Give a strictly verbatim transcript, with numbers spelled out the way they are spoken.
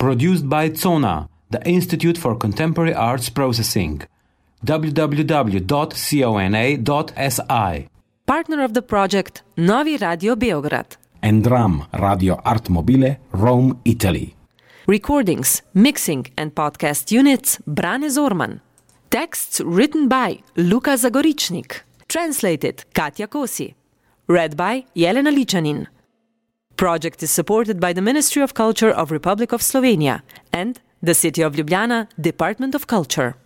Produced by Zona, the Institute for Contemporary Arts Processing. w w w dot cona dot s i. Partner of the project, Novi Radio Beograd. And Dram Radio Art Mobile, Rome, Italy. Recordings, mixing and podcast units, Brane Zorman. Texts written by Luka Zagoričnik. Translated, Katja Kosi. Read by Jelena Ličanin. Project is supported by the Ministry of Culture of Republic of Slovenia and the City of Ljubljana, Department of Culture.